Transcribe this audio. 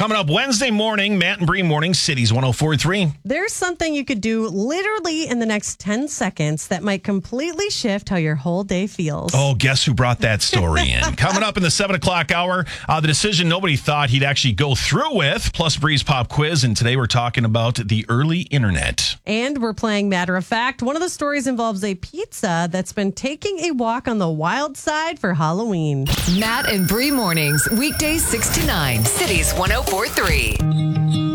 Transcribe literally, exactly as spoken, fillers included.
Coming up Wednesday morning, Matt and Bree morning, Cities one oh four point three. There's something you could do literally in the next ten seconds that might completely shift how your whole day feels. Oh, guess who brought that story in? Coming up in the seven o'clock hour, uh, the decision nobody thought he'd actually go through with, plus Bree's Pop Quiz. And today we're talking about the early internet. And we're playing Matter of Fact. One of the stories involves a pizza that's been taking a walk on the wild side for Halloween. Matt and Bree mornings, weekdays six to nine, Cities one oh four point three.